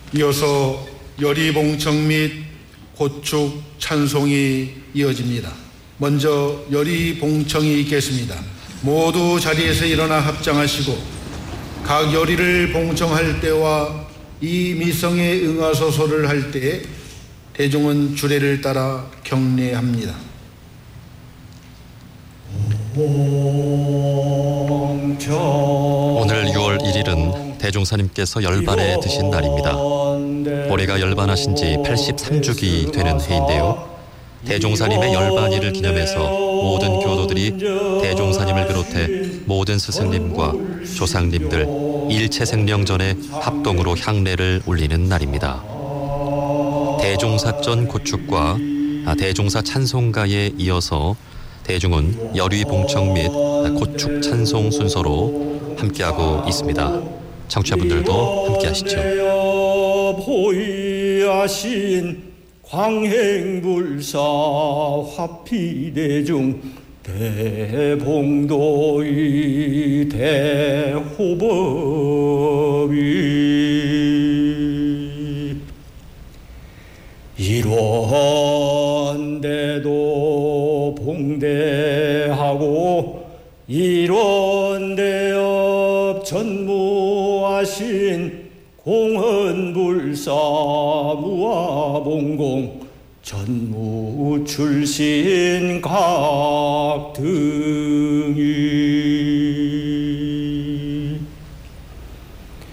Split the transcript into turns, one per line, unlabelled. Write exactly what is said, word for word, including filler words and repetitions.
이어서 열의봉청 및 고축 찬송이 이어집니다. 먼저 열의봉청이 있겠습니다. 모두 자리에서 일어나 합장하시고 각 열의를 봉청할 때와 이 미성에 응하소서를 할 때 대중은 주례를 따라 경례합니다.
오늘 유월 일일은 대종사님께서 열반에 드신 날입니다. 올해가 열반하신 지 팔십삼 주기 되는 해인데요. 대종사님의 열반일을 기념해서 모든 교도들이 대종사님을 비롯해 모든 스승님과 조상님들 일체생명전에 합동으로 향례를 올리는 날입니다. 대종사전 고축과 대종사 찬송가에 이어서 대중은 열의봉청 및 고축 찬송 순서로 함께하고 있습니다. 청취자분들도 함께하시죠.
보이하신 광행불사 화피대중 대봉도의 대호법이 이런데도 봉대하고 이런데업 전무하신 공헌불사 무아봉공 전무 출신 각 등이